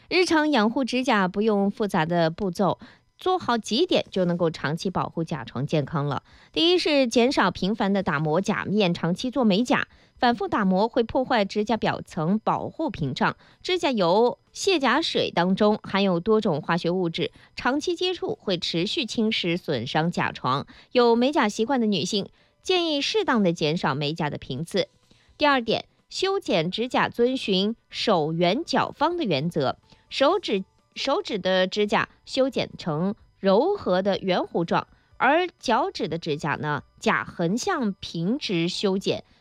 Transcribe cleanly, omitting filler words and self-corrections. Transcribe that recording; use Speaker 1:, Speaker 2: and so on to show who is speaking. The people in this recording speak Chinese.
Speaker 1: 日常养护指甲不用复杂的步骤，做好几点就能够长期保护甲床健康了。第一是减少频繁的打磨甲面，长期做美甲。反复打磨会破坏指甲表层保护屏障，指甲油、卸甲水当中含有多种化学物质，长期接触会持续侵蚀损伤甲床。有美甲习惯的女性建议适当的减少美甲的频次。第二点，修剪指甲遵循手圆脚方的原则，手指的指甲修剪成柔和的圆弧状，而脚趾的指甲呢，甲横向平直修剪，